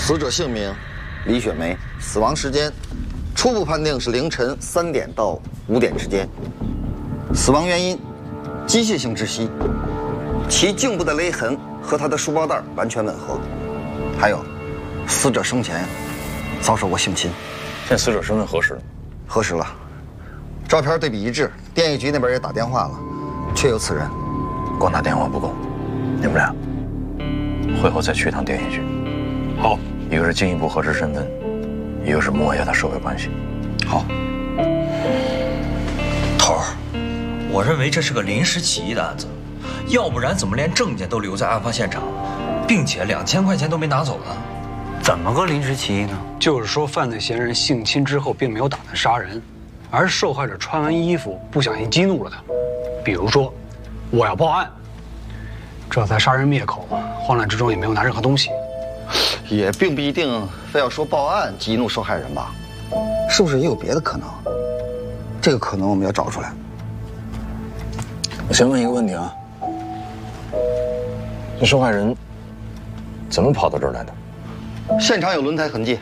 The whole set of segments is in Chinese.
死者姓名李雪梅，死亡时间初步判定是凌晨3点到5点之间。死亡原因机械性窒息，其颈部的勒痕和她的书包带完全吻合。还有，死者生前遭受过性侵。 现在死者身份核实了？ 核实了，照片对比一致，电业局那边也打电话了，确有此人。 光打电话不够，你们俩会后再去一趟电业局。 好， 一个是进一步核实身份，一个是摸一下他社会关系。 好。 头儿，我认为这是个临时起意的案子，要不然怎么连证件都留在案发现场，并且2000块钱都没拿走呢？ 怎么个临时起意呢？ 就是说，犯罪嫌疑人性侵之后并没有打算杀人，而是受害者穿完衣服不小心激怒了他。比如说，我要报案，这才杀人灭口，慌乱之中也没有拿任何东西。 也并不一定非要说报案激怒受害人吧，是不是也有别的可能？这个可能我们要找出来。 我先问一个问题啊，这受害人怎么跑到这儿来的？ 现场有轮胎痕迹。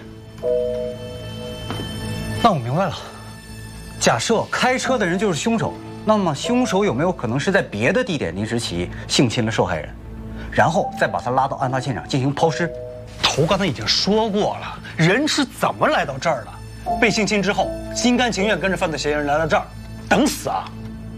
那我明白了，假设开车的人就是凶手，那么凶手有没有可能是在别的地点临时起意性侵了受害人，然后再把他拉到案发现场进行抛尸？ 头刚才已经说过了，人是怎么来到这儿的？被性侵之后，心甘情愿跟着犯罪嫌疑人来到这儿，等死啊！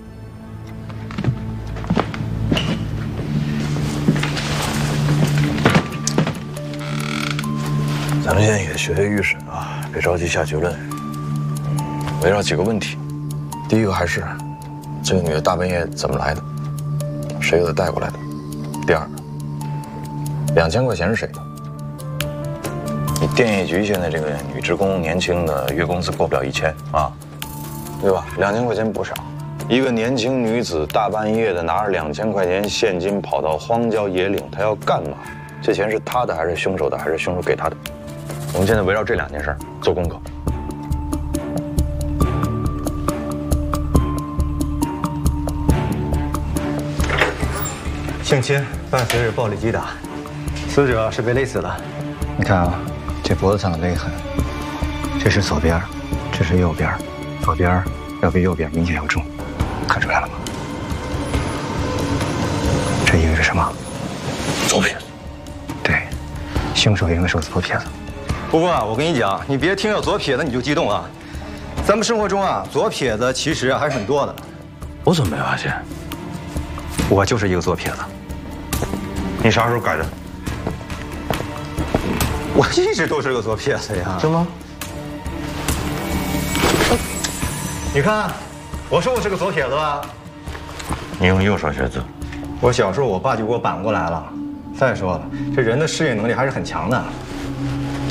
咱们现在也学学预审啊，别着急下结论。围绕几个问题，第一个还是这个女的大半夜怎么来的，谁给她带过来的？第二，2000块钱是谁的？你电业局现在这个女职工年轻的，月工资过不了1000啊，对吧？2000块钱不少。一个年轻女子大半夜的拿着2000块钱现金跑到荒郊野岭，她要干嘛？这钱是她的还是凶手的，还是凶手给她的？我们现在围绕这2件事做功课。 性侵伴随着暴力击打，死者是被勒死的。你看啊，这脖子上的勒痕，这是左边，这是右边，左边要比右边明显要重，看出来了吗？这意味着什么？ 左撇子。 对，凶手应该是个左撇子。不过啊，我跟你讲，你别听到左撇子你就激动啊。咱们生活中啊，左撇子其实还是很多的。 我怎么没发现？ 我就是一个左撇子。你啥时候改的？我一直都是个左撇子呀。 是吗？ 你看，我说我是个左撇子吧？ 你用右手写字。 我小时候我爸就给我扳过来了。再说了，这人的适应能力还是很强的。